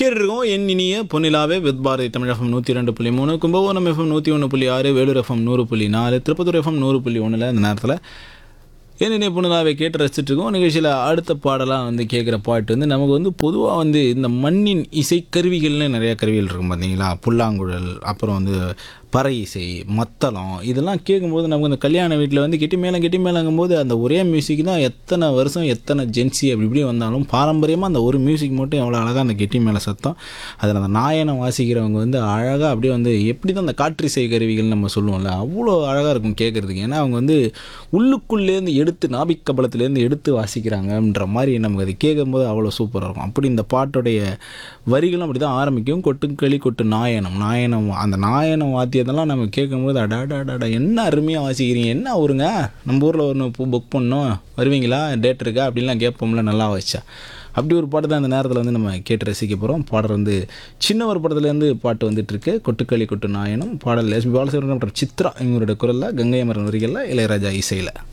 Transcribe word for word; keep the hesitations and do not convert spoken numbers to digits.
கேட்டுருக்கோம் என் இனிய பொன்னிலாவே with Bharathi Tamil FM நூற்றி ரெண்டு புள்ளி மூணு கும்பகோணம் எஃப்எம் நூற்றி ஒன்று புள்ளி ஆறு வேலூர் எஃப்எம் நூறு புள்ளி நாலு திருப்பத்தூர் எஃப்எம் நூறு புள்ளி ஒன்றில் இந்த நேரத்தில் என் இனிய பொன்னிலாவை கேட்டு ரசிச்சுட்ருக்கோம். நிகழ்ச்சியில் அடுத்த பாடலாம் வந்து கேட்குற பாட்டு வந்து நமக்கு வந்து பொதுவாக வந்து இந்த மண்ணின் இசை கருவிகள்னு நிறையா கருவிகள் இருக்கும் பார்த்தீங்களா. புல்லாங்குழல், அப்புறம் வந்து பறை இசை, மத்தளம், இதெல்லாம் கேட்கும்போது நமக்கு இந்த கல்யாண வீட்டில் வந்து கெட்டி மேளம் கெட்டி மேளங்கும்போது அந்த ஒரே மியூசிக் தான் எத்தனை வருஷம் எத்தனை ஜென்சி அப்படி இப்படி வந்தாலும் பாரம்பரியமாக அந்த ஒரு மியூசிக் மட்டும் எவ்வளோ அழகாக அந்த கெட்டி மேள சத்தம். அதில் அந்த நாயனம் வாசிக்கிறவங்க வந்து அழகாக அப்படியே வந்து எப்படி தான் அந்த காற்றிசை கருவிகள் நம்ம சொல்லுவோம்ல, அவ்வளோ அழகாக இருக்கும் கேட்குறதுக்கு. ஏன்னா அவங்க வந்து உள்ளுக்குள்ளேருந்து எடுத்து நாபிக்கபலத்துலேருந்து எடுத்து வாசிக்கிறாங்கன்ற மாதிரி நமக்கு அது கேட்கும்போது அவ்வளோ சூப்பராக இருக்கும். அப்படி இந்த பாட்டுடைய வரிகளும் அப்படி தான் ஆரம்பிக்கும். கொட்டுக்களி கொட்டு நாயனம் நாயனம் அந்த நாயனம் வாத்திய இதெல்லாம் நம்ம கேட்கும்போது அடாடாடாடா என்ன அருமையாக வாசிக்கிறீங்க, என்ன ஊருங்க, நம்ம ஊரில் ஒன்று புக் பண்ணோம் வருவீங்களா, டேட் இருக்கா அப்படின்லாம் கேட்போம்ல, நல்லா வச்சா. அப்படி ஒரு பாட்டு தான் இந்த நேரத்தில் வந்து நம்ம கேட்டு ரசிக்க போகிறோம். பாடல் வந்து சின்ன ஒரு படத்துலேருந்து பாட்டு வந்துட்டுருக்கு, கொட்டுக்களி கொட்டு நாயனம். பாடல் எஸ்பி பாலசுப்ரமணியம் மற்றும் சித்ரா இவங்களோட குரலில், கங்கை அமரன் வரிகளில், இளையராஜா இசையில்.